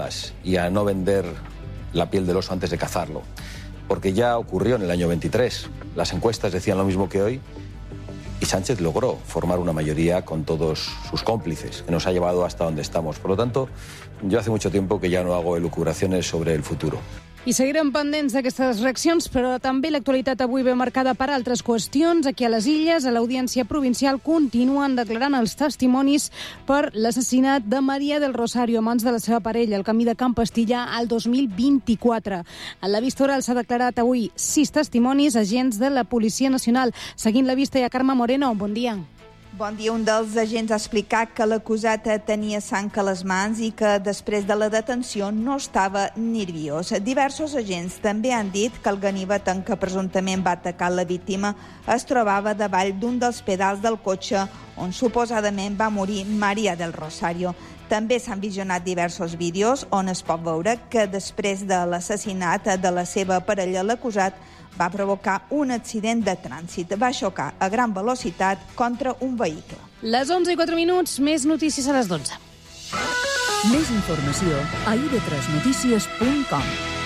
víctimas y a no vender la piel del oso antes de cazarlo. Porque ya ocurrió en el año 23. Las encuestas decían lo mismo que hoy y Sánchez logró formar una mayoría con todos sus cómplices, que nos ha llevado hasta donde estamos. Por lo tanto, yo hace mucho tiempo que ya no hago elucubraciones sobre el futuro. I seguirem pendents d'aquestes reaccions, però també l'actualitat avui ve marcada per altres qüestions. Aquí a les Illes, a l'Audiència Provincial, continuen declarant els testimonis per l'assassinat de María del Rosario a mans de la seva parella, al camí de Can Pastilla, al 2024. A la vista oral s'ha declarat avui 6 testimonis, agents de la Policia Nacional. Seguint la vista hi ha Carme Moreno. Bon dia. Bon dia. Un dels agents ha explicat que l'acusat tenia sang a les mans i que després de la detenció no estava nerviós. Diversos agents també han dit que el ganivet en què presumptament va atacar la víctima es trobava davall d'un dels pedals del cotxe on suposadament va morir María del Rosario. També s'han visionat diversos vídeos on es pot veure que després de l'assassinat de la seva parella, l'acusat va provocar un accident de trànsit. Va xocar a gran velocitat contra un vehicle. Les 11:04, més notícies a les 12. Més informació a ib3notícies.com.